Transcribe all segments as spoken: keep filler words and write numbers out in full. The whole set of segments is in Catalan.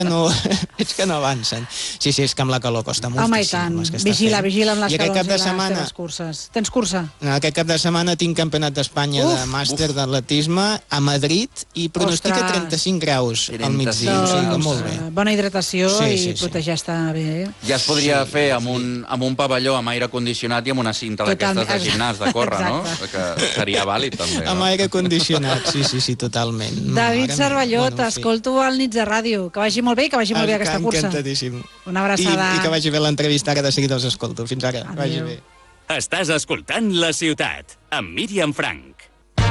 No, veig que no avancen. Sí, sí, és que amb la calor costa moltíssim. Home, i tant. Vigila, vigila amb les calors i les teves curses. Tens cursa? Aquest cap de setmana tinc campionat d'Espanya de màster d'atletisme a Madrid i pronostica trenta-cinc graus al migdia. O sigui, molt bé. Bona hidratació i protegir-te bé. Ja es podria fer amb un pavelló amb aire condicionat i amb una cinta d'aquestes de gimnàs de córrer, no? Que seria vàlid, també. Amb aire condicionat, sí, sí, sí, totalment. David Cervelló, t'escolto al Nits de Ràdio. Que vagi molt bé i que vagi molt bé aquesta cursa. Encantadíssim. Una abraçada. I que vagi bé l'entrevista, ara de seguida els escolto. Fins ara. Vagi bé. Estàs escoltant La Ciutat, amb Míriam Frank.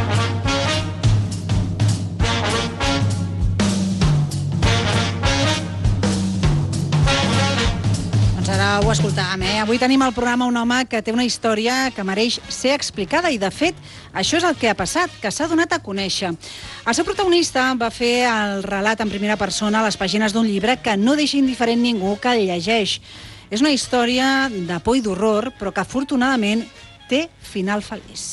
Ara ho escoltàvem, eh? Avui tenim al programa un home que té una història que mereix ser explicada i, de fet, això és el que ha passat, que s'ha donat a conèixer. El seu protagonista va fer el relat en primera persona a les pàgines d'un llibre que no deixa indiferent ningú que el llegeix. És una història de por i d'horror, però que afortunadament té final feliç.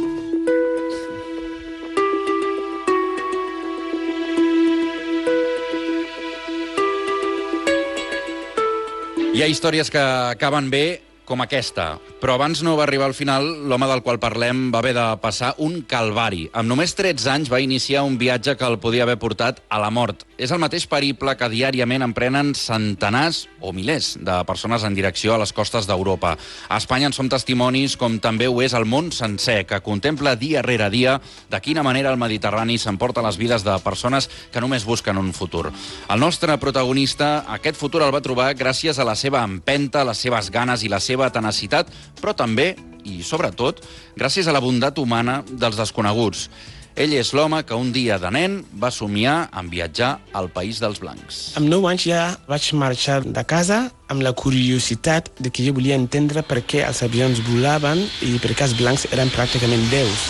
Hi ha històries que acaben bé, com aquesta. Però abans no va arribar al final, l'home del qual parlem va haver de passar un calvari. Amb només tretze anys va iniciar un viatge que el podia haver portat a la mort. És el mateix periple que diàriament emprenen centenars o milers de persones en direcció a les costes d'Europa. A Espanya en som testimonis, com també ho és el món sencer, que contempla dia rere dia de quina manera el Mediterrani s'emporta les vides de persones que només busquen un futur. El nostre protagonista, aquest futur el va trobar gràcies a la seva empenta, les seves ganes i la seva tenacitat, però també, i sobretot, gràcies a la bondat humana dels desconeguts. Ell és l'home que un dia de nen va somiar en viatjar al País dels Blancs. Amb nou anys ja vaig marxar de casa amb la curiositat de que jo volia entendre per què els avions volaven i per què els blancs eren pràcticament déus.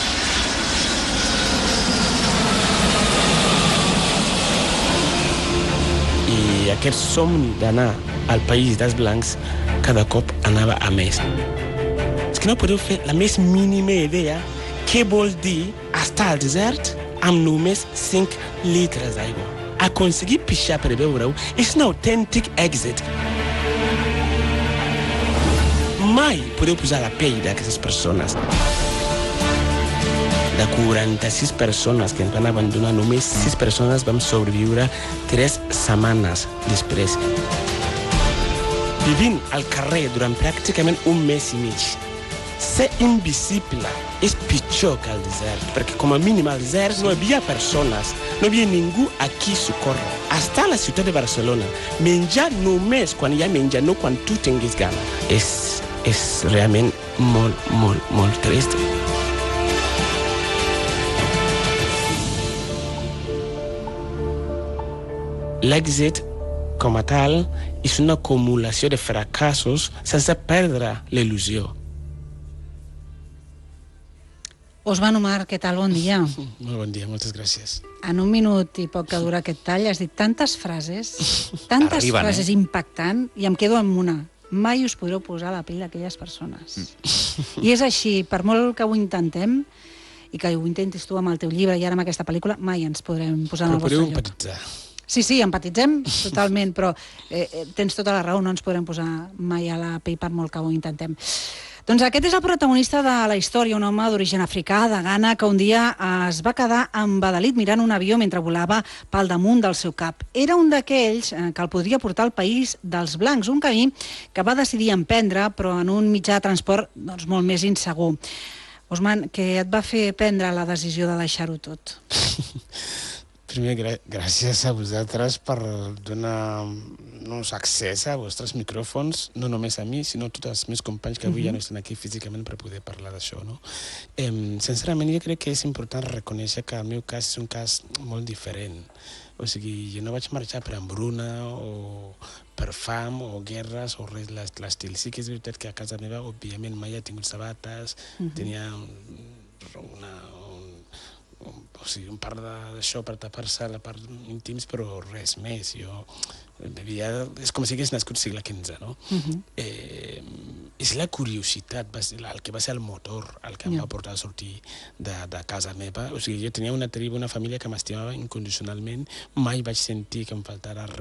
I aquest somni d'anar al País dels Blancs cada cop anava a més. És que no podeu fer la més mínima idea què vol dir estar al desert amb només cinc litres d'aigua. Aconseguir pixar per beure-ho és un autèntic èxit. Mai podeu posar la pell d'aquestes persones. De quaranta-sis persones que ens van abandonar, només sis persones vam sobreviure tres setmanes després. Vivint al carrer durant pràcticament un mes i mig. Ser invisible és pitjor que al desert, perquè com a mínim al desert no hi havia persones, no hi havia ningú a qui socórrer. Estar a la ciutat de Barcelona, menjar només quan hi ha menjar, no quan tu tinguis gana. És, és realment molt, molt, molt trist. L'èxit, com a tal, és una acumulació de fracassos sense perdre l'il·lusió. Osman Omar, què tal? Bon dia. Molt bon dia, moltes gràcies. En un minut i poc que dura aquest tall has dit tantes frases, tantes Arriben, frases eh? impactant, i em quedo amb una. Mai us podreu posar a la pell d'aquelles persones. I és així, per molt que ho intentem, i que ho intentis tu amb el teu llibre i ara amb aquesta pel·lícula, mai ens podrem posar en el vostre lloc. Però podeu empatitzar. Sí, sí, empatitzem totalment, però eh, tens tota la raó, no ens podrem posar mai a la pell per molt que ho intentem. Doncs aquest és el protagonista de la història, un home d'origen africà, de Ghana, que un dia es va quedar embadalit mirant un avió mentre volava pel damunt del seu cap. Era un d'aquells que el podria portar al País dels Blancs, un camí que va decidir emprendre, però en un mitjà de transport doncs, molt més insegur. Osman, què et va fer prendre la decisió de deixar-ho tot? Primer, gràcies a vosaltres per donar-nos accés a vostres micròfons, no només a mi, sinó a tots els meus companys que avui ja no estan aquí físicament per poder parlar d'això. No? Eh, sincerament, jo crec que és important reconèixer que el meu cas és un cas molt diferent. O sigui, jo no vaig marxar per hambruna o per fam o guerres o res de l'estil. Sí que és veritat que a casa meva, òbviament, mai he tingut sabates, uh-huh. tenia una... o sigui, un part d'això per tapar-se la part íntims, però res més. Jo bevia... És com si hagués nascut segle quinze, no? Uh-huh. eh, és la curiositat, el que va ser el motor, el que em va portar a sortir de, de casa meva. O sigui, jo tenia una tribu, una família que m'estimava incondicionalment, mai vaig sentir que em faltara res.